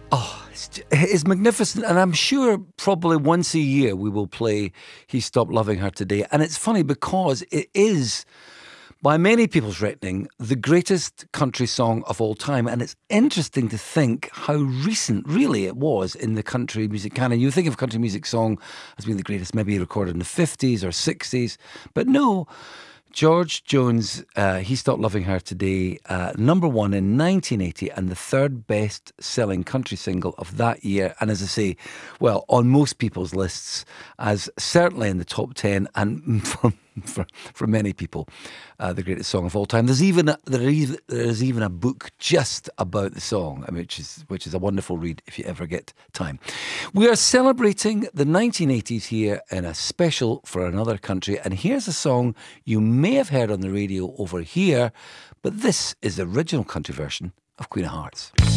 Oh, it's magnificent. And I'm sure probably once a year we will play He Stopped Loving Her Today. And it's funny because it is, by many people's reckoning, the greatest country song of all time. And it's interesting to think how recent, really, it was in the country music canon. You think of a country music song as being the greatest, maybe recorded in the 50s or 60s. But no, George Jones, He Stopped Loving Her Today, number one in 1980 and the third best selling country single of that year. And as I say, well, on most people's lists, as certainly in the top 10 and for many people, the greatest song of all time. There is even a book just about the song, which is a wonderful read if you ever get time. We are celebrating the 1980s here in a special for another country, and here's a song you may have heard on the radio over here, but this is the original country version of Queen of Hearts.